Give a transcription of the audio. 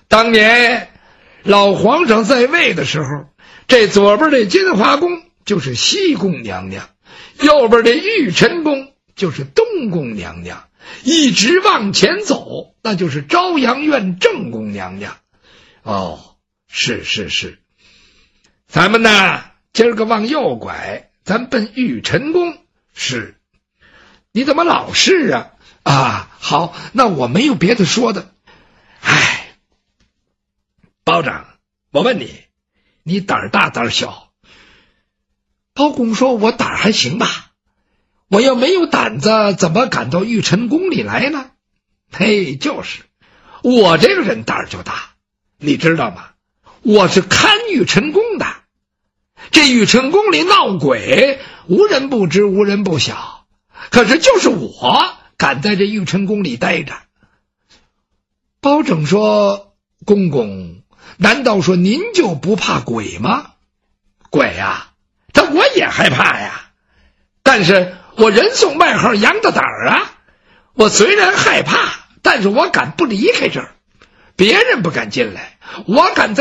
当年老皇上在位的时候，这左边的金华宫就是西宫娘娘，右边的玉宸宫就是东宫娘娘，一直往前走，那就是朝阳院正宫娘娘。哦，是，咱们呢今儿个往右拐，咱奔玉宸宫。是，你怎么老是啊？啊，好，那我没有别的说的。哎，包长，我问你，你胆儿大胆儿小？包公说，我胆儿还行吧，我要没有胆子怎么敢到玉宸宫里来呢？嘿，就是我这个人胆儿就大，你知道吗？我是看玉宸宫的，这玉宸宫里闹鬼，无人不知，无人不晓，可是就是我敢在这玉宸宫里待着。包拯说，公公，难道说您就不怕鬼吗？鬼呀，我也害怕呀，但是我人送外号杨大胆儿啊，我虽然害怕，但是我敢不离开这儿，别人不敢进来，我敢在